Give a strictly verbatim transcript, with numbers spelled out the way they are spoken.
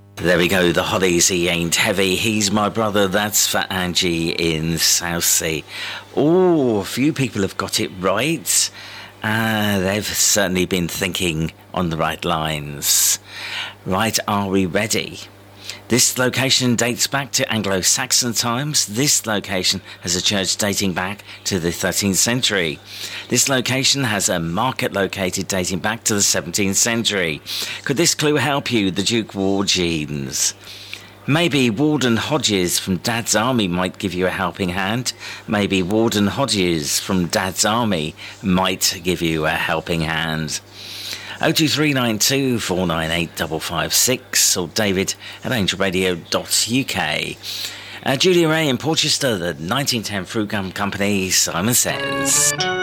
There we go, the Hollies, He Ain't Heavy, He's My Brother, that's for Angie in Southsea. Oh, a few people have got it right. Uh, they've certainly been thinking on the right lines. Right, are we ready? This location dates back to Anglo-Saxon times. This location has a church dating back to the thirteenth century. This location has a market located dating back to the seventeenth century. Could this clue help you, the Duke Warjeans? Maybe Warden Hodges from Dad's Army might give you a helping hand. Maybe Warden Hodges from Dad's Army might give you a helping hand. oh two three nine two four nine eight five five six or david at angel radio dot u k. Uh, Julia Ray in Porchester, the nineteen ten Fruit Gum Company, Simon Says.